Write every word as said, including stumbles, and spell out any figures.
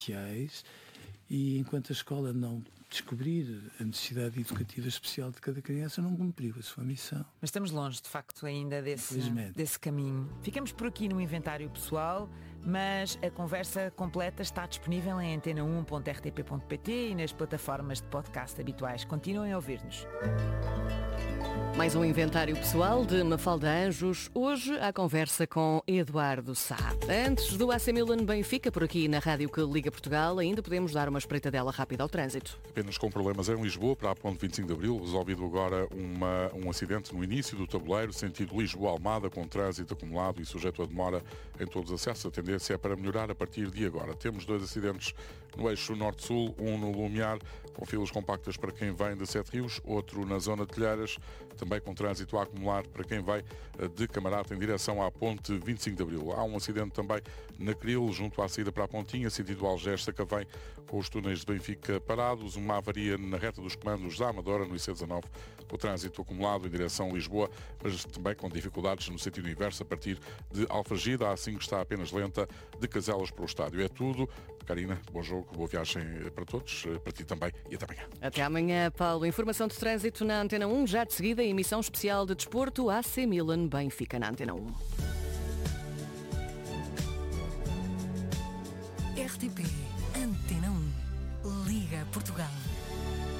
e enquanto a escola não descobrir a necessidade educativa especial de cada criança, não cumpriu a sua missão. Mas estamos longe, de facto, ainda desse, desse caminho. Ficamos por aqui no inventário pessoal, mas a conversa completa está disponível em antena um ponto r t p ponto p t e nas plataformas de podcast habituais. Continuem a ouvir-nos. Mais um inventário pessoal de Mafalda Anjos. Hoje a conversa com Eduardo Sá. Antes do A C Milan Benfica, por aqui na Rádio que Liga Portugal, ainda podemos dar uma espreitadela rápida ao trânsito. Apenas com problemas em Lisboa, para a ponte vinte e cinco de Abril, resolvido agora uma, um acidente no início do tabuleiro, sentido Lisboa-Almada, com trânsito acumulado e sujeito a demora em todos os acessos. A tendência é para melhorar a partir de agora. Temos dois acidentes no eixo norte-sul, um no Lumiar, com filas compactas para quem vem de Sete Rios, outro na zona de Telheiras, também com trânsito a acumular para quem vai de Camarate em direção à ponte vinte e cinco de Abril. Há um acidente também na Cril, junto à saída para a Pontinha, sentido Algés-Sacavém, com os túneis de Benfica parados, uma avaria na reta dos comandos da Amadora, no I C dezanove, com o trânsito acumulado em direção a Lisboa, mas também com dificuldades no sentido inverso, a partir de Alfragida, a assim que está apenas lenta, de Caselas para o estádio. É tudo. Karina, bom jogo, boa viagem para todos, para ti também, e até amanhã. Até amanhã, Paulo. Informação de trânsito na Antena um, já de seguida, emissão especial de desporto, A C Milan Benfica na Antena um. R T P Antena um. Liga Portugal.